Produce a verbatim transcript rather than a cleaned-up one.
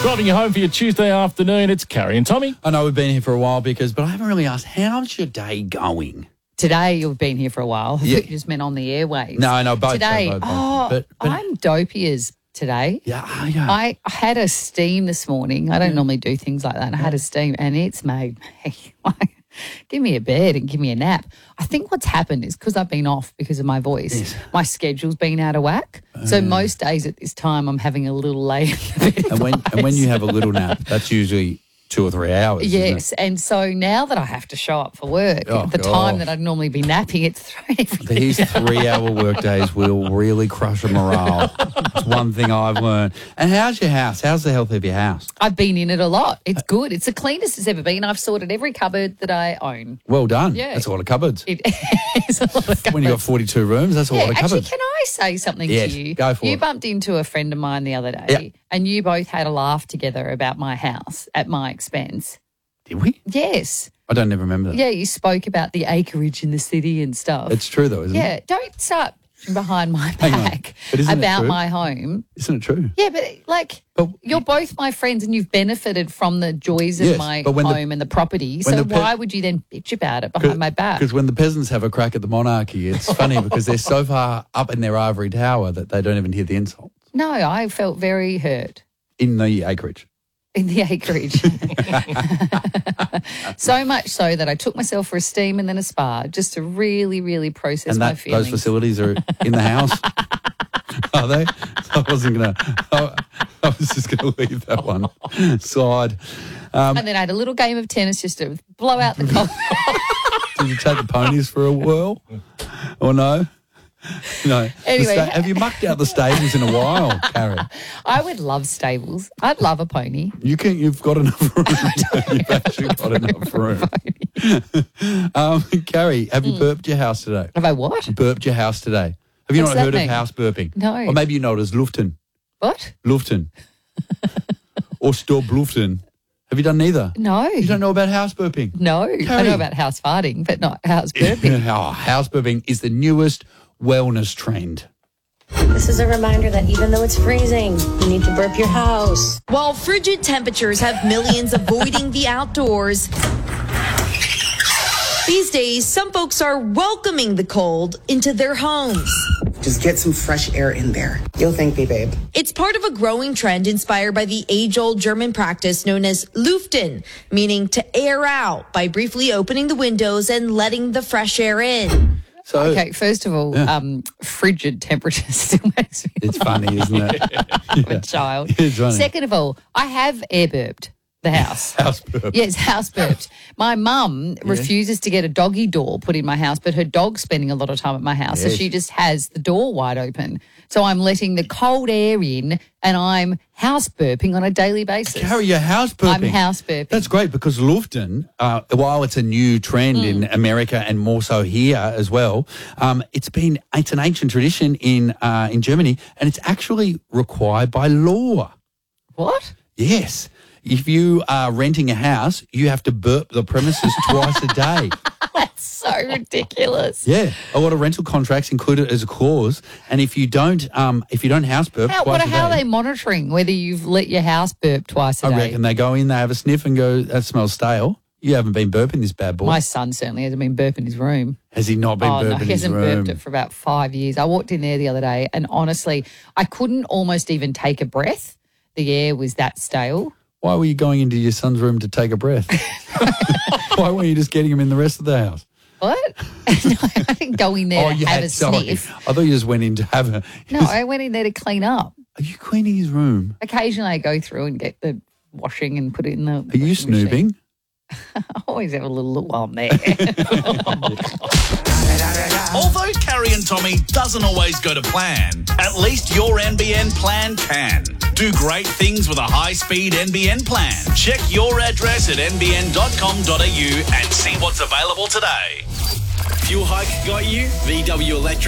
Driving you home for your Tuesday afternoon, it's Carrie and Tommy. I know we've been here for a while because, but I haven't really asked, how's your day going? Today, you've been here for a while. I Yeah. thought you just meant on the airwaves. No, no, both. Today, both, both. oh, But- but- I'm dopey as today. Yeah, oh, yeah. I had a steam this morning. I don't normally do things like that. And I had a steam and it's made me like, give me a bed and give me a nap. I think what's happened is because I've been off because of my voice, Yes. my schedule's been out of whack. So most days at this time, I'm having a little lay in the bed. and when and when you have a little nap, that's usually two or three hours. isn't it? Yes, and so now that I have to show up for work, Oh, the God. time that I'd normally be napping, it's thrown everything. These three-hour workdays will really crush a morale. It's one thing I've learned. And how's your house? How's the health of your house? I've been in it a lot. It's good. It's the cleanest it's ever been. I've sorted every cupboard that I own. Well done. Yeah. That's a lot of cupboards. It is a lot of cupboards. When you've got forty-two rooms, that's a yeah, lot of actually, cupboards. can I say something Yes, to you? go for you it. bumped into a friend of mine the other day, Yeah. and you both had a laugh together about my house at my expense. Did we? Yes. I don't ever remember that. Yeah, you spoke about the acreage in the city and stuff. It's true, though, isn't yeah, it? don't start behind my Hang on. back But isn't it about true? my home. Isn't it true? Yeah, but like But- you're both my friends and you've benefited from the joys of Yes, my but when the- home and the property. when So the pe- why would you then bitch about it behind my back? Because when the peasants have a crack at the monarchy, it's funny because they're so far up in their ivory tower that they don't even hear the insult No, I felt very hurt in the acreage. in the acreage. So much so that I took myself for a steam and then a spa just to really, really process And my that feelings. those facilities are in the house. Are they? I wasn't going to, I, I was just going to leave that one side. Um, And then I had a little game of tennis just to blow out the cold. did you take the ponies for a whirl or no? No. The Anyway. sta- have you mucked out the stables in a while, Carrie? I would love stables. I'd love a pony. You can. You've got enough room. You've actually got enough room. um, Carrie, have you Hmm. burped your house today? Have I what? Burped your house today? Have you What's not that heard mean? of house burping? No. Or maybe you know it as luften. What? Luften. Or stob luften. Have you done neither? No. You don't know about house burping? No. I Carrie. know about house farting, but not house burping. Oh, house burping is the newest wellness trend. This is a reminder that even though it's freezing, you need to burp your house. While frigid temperatures have millions avoiding the outdoors, these days, some folks are welcoming the cold into their homes. Just get some fresh air in there. You'll thank me, babe. It's part of a growing trend inspired by the age-old German practice known as Luften, meaning to air out by briefly opening the windows and letting the fresh air in. So Okay, first of all, um, frigid temperatures still makes me it's funny, isn't it? like a child. It's funny. Second of all, I have air burped the house. House burp. Yes, house burped. My mum refuses to get a doggy door put in my house, but her dog's spending a lot of time at my house, Yes. so she just has the door wide open. So I'm letting the cold air in and I'm house burping on a daily basis. Carrie, you're house burping. I'm house burping. That's great because Luften, uh, while it's a new trend Hmm. in America and more so here as well, um, it's been it's an ancient tradition in uh, in Germany and it's actually required by law. What? Yes. If you are renting a house, you have to burp the premises twice a day. That's so ridiculous. Yeah, a lot of rental contracts include it as a clause, and if you don't, um, if you don't house burp How, twice what, a how are day, they monitoring whether you've let your house burp twice a I day? reckon they go in, they have a sniff, and go, "That smells stale. You haven't been burping this bad boy." My son certainly hasn't been burping his room. Has he not been Oh, burping no, he his hasn't room? burped it for about five years. I walked in there the other day and honestly, I couldn't almost even take a breath. The air was that stale. Why were you going into your son's room to take a breath? Why weren't you just getting him in the rest of the house? What? no, I didn't go in there oh, to you have had a sorry. sniff. I thought you just went in to have a. No, I went in there to clean up. Are you cleaning his room? Occasionally I go through and get the washing and put it in the Are you snooping? I always have a little look on there. Although Carrie and Tommy doesn't always go to plan, at least your N B N plan can. Do great things with a high-speed N B N plan. Check your address at n b n dot com dot a u and see what's available today. Fuel hike got you? V W Electric